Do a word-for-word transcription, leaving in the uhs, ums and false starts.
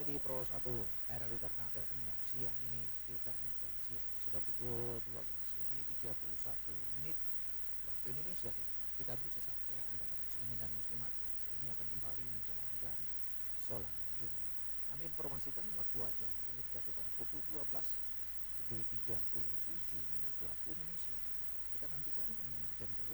di Pro satu R R I Ternate pendengar siang ini di Ternate siang sudah pukul dua belas lebih tiga puluh satu menit waktu Indonesia. Kita bercesat ya, Anda kaum muslimin dan muslimat yang saat ini akan kembali menjalankan sholat Jumat. Kami informasikan waktu azan zuhur jatuh